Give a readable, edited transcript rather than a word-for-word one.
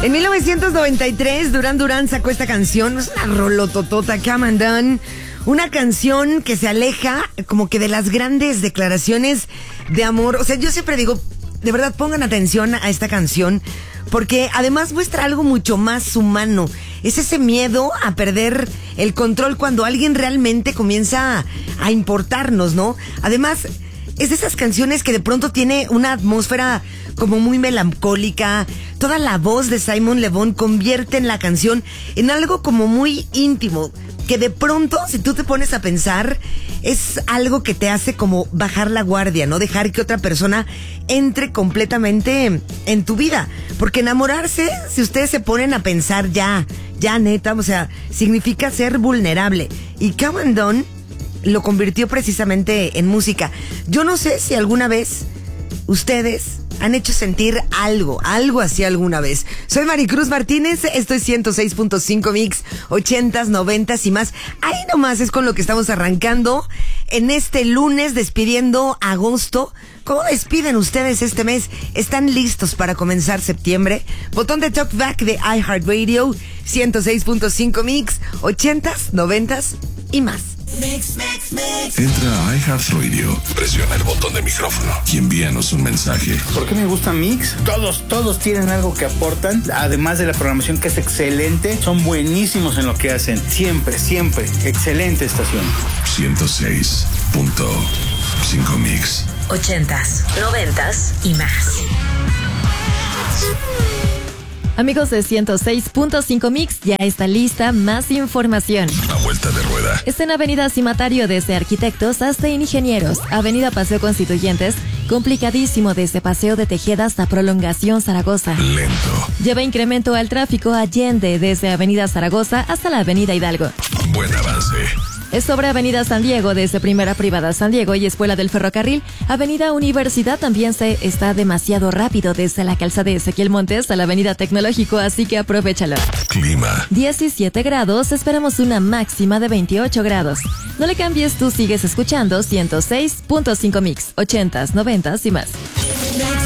En 1993, Duran Duran sacó esta canción, es una rolototota, Come and Done. Una canción que se aleja como que de las grandes declaraciones de amor. O sea, yo siempre digo, de verdad pongan atención a esta canción, porque además muestra algo mucho más humano. Es ese miedo a perder el control cuando alguien realmente comienza a importarnos, ¿no? Además, es de esas canciones que de pronto tiene una atmósfera como muy melancólica. Toda la voz de Simon Le Bon convierte en la canción en algo como muy íntimo, que de pronto, si tú te pones a pensar, es algo que te hace como bajar la guardia, no dejar que otra persona entre completamente en tu vida. Porque enamorarse, si ustedes se ponen a pensar ya neta, o sea, significa ser vulnerable. Y Come and Done lo convirtió precisamente en música. Yo no sé si alguna vez ustedes han hecho sentir algo así alguna vez. Soy Maricruz Martínez, esto es 106.5 Mix, 80s, 90s y más. Ahí nomás es con lo que estamos arrancando en este lunes, despidiendo agosto. ¿Cómo despiden ustedes este mes? ¿Están listos para comenzar septiembre? Botón de talkback de iHeartRadio, 106.5 Mix, 80s, 90s y más. Mix. Entra a iHeartRadio, presiona el botón de micrófono y envíanos un mensaje. ¿Por qué me gusta Mix? Todos tienen algo que aportan, además de la programación que es excelente. Son buenísimos en lo que hacen. Siempre. Excelente estación. 106.5 Mix. 80s, 90s y más. Amigos de 106.5 Mix, ya está lista más información. A vuelta de rueda. Está en Avenida Cimatario desde Arquitectos hasta Ingenieros, Avenida Paseo Constituyentes, complicadísimo desde Paseo de Tejeda hasta Prolongación Zaragoza. Lento. Lleva incremento al tráfico Allende desde Avenida Zaragoza hasta la Avenida Hidalgo. Buen avance. Es sobre Avenida San Diego, desde Primera Privada San Diego y Escuela del Ferrocarril. Avenida Universidad también está demasiado rápido desde la calzada de Ezequiel Montes a la Avenida Tecnológico, así que aprovéchalo. Clima. 17 grados, esperamos una máxima de 28 grados. No le cambies, tú sigues escuchando 106.5 Mix, 80s, 90s y más.